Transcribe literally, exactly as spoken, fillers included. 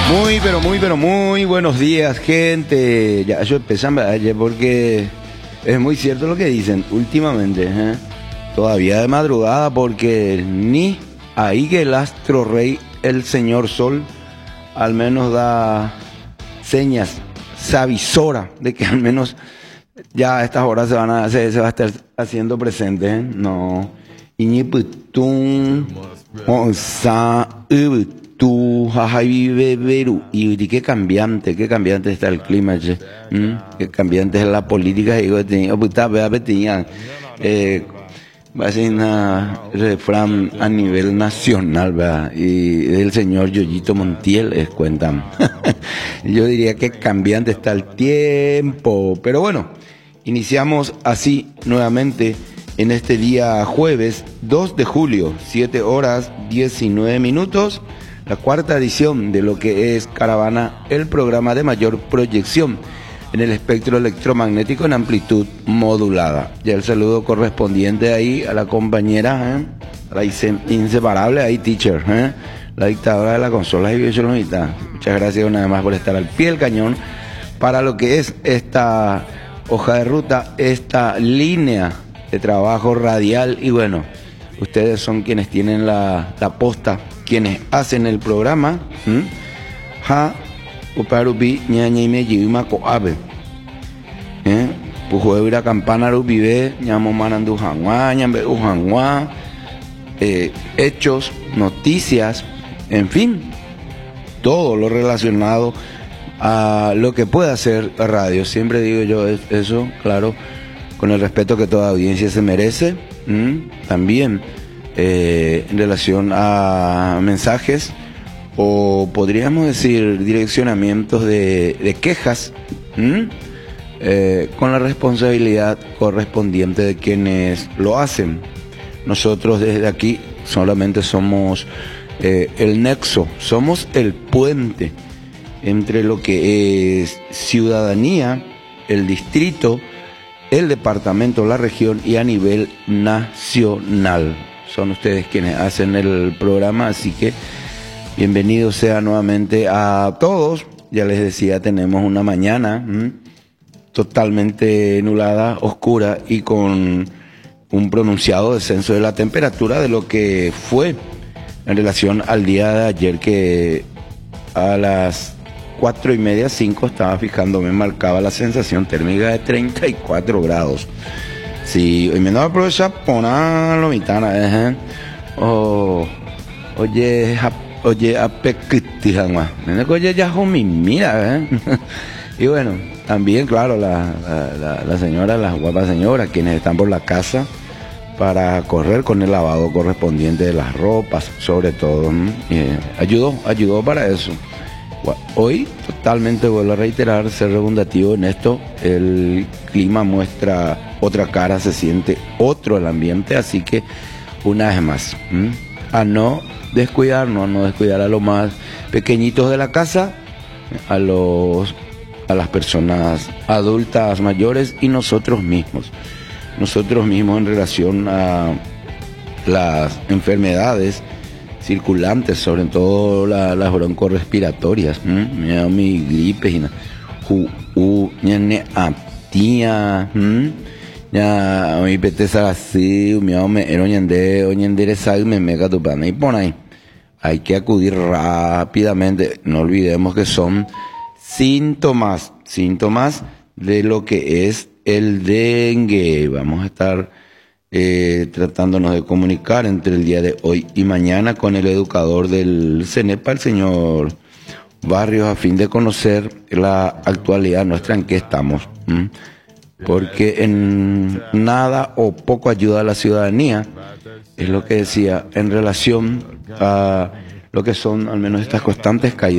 Muy, pero muy, pero muy buenos días, gente. Ya yo empezamos ayer porque es muy cierto lo que dicen últimamente, ¿eh? Todavía de madrugada, porque ni ahí que el astro rey, el señor Sol, al menos da señas, se avisora de que al menos ya a estas horas se van a se, se va a estar haciendo presente, ¿eh? No. Iñiputun, onza, tu, jajai, beberu. Y qué cambiante, qué cambiante está el clima, che. ¿Mm? Qué cambiante es la política. Digo, puta, vea, tenía. Eh, va a ser un refrán a nivel nacional, ¿verdad? Y del señor Yoyito Montiel, es cuentan. Yo diría que cambiante está el tiempo. Pero bueno, iniciamos así nuevamente en este día jueves dos de julio, siete horas diecinueve minutos, la cuarta edición de lo que es Caravana, el programa de mayor proyección en el espectro electromagnético en amplitud modulada. Ya el saludo correspondiente ahí a la compañera, ¿eh? La inseparable ahí, teacher, ¿eh? La dictadora de la consola y videología. Muchas gracias una vez más por estar al pie del cañón para lo que es esta hoja de ruta, esta línea de trabajo radial. Y bueno, ustedes son quienes tienen la, la posta, quienes hacen el programa. ¿Mm? Ja, uparupi, ñaña y me yima coabe. ¿Eh? Pujueira campana rubibe, ñamo manandu janguá, ñambe ujanguá, eh, hechos, noticias, en fin, todo lo relacionado a lo que puede hacer la radio. Siempre digo yo eso, claro, con el respeto que toda audiencia se merece. ¿Mm? También eh, en relación a mensajes o podríamos decir direccionamientos de, de quejas, eh, con la responsabilidad correspondiente de quienes lo hacen. Nosotros desde aquí solamente somos eh, el nexo, somos el puente entre lo que es ciudadanía, el distrito, el departamento, la región y a nivel nacional. Son ustedes quienes hacen el programa, así que bienvenidos sea nuevamente a todos. Ya les decía, tenemos una mañana ¿m? totalmente nublada, oscura y con un pronunciado descenso de la temperatura de lo que fue en relación al día de ayer, que a las cuatro y media, cinco, estaba fijándome, marcaba la sensación térmica de treinta y cuatro grados. Sí, hoy me no aprovecha poner lo mitana, ¿eh? Oh, oye, oye, apekiti, jamás. Oye, ya mi mira, ¿eh? Y bueno, también, claro, la, la, la, la señora, las guapas señoras, quienes están por la casa para correr con el lavado correspondiente de las ropas, sobre todo. Eh, ayudó, ayudó para eso. Hoy, totalmente vuelvo a reiterar, ser redundativo en esto, el clima muestra otra cara, se siente otro el ambiente, así que una vez más, ¿m? a no descuidarnos, a no descuidar a los más pequeñitos de la casa, a los a las personas adultas mayores y nosotros mismos, nosotros mismos en relación a las enfermedades circulantes, sobre todo la, las broncorespiratorias, mira mi gripe y ñane aptia, ya mi peteza así, mi me ero ñande, oñendere me mega tu pana y pon ahí. Hay que acudir rápidamente, no olvidemos que son síntomas, síntomas de lo que es el dengue. Vamos a estar Eh, tratándonos de comunicar entre el día de hoy y mañana con el educador del CENEPA, el señor Barrios, a fin de conocer la actualidad nuestra, en qué estamos, ¿m? Porque en nada o poco ayuda a la ciudadanía, es lo que decía, en relación a lo que son al menos estas constantes caídas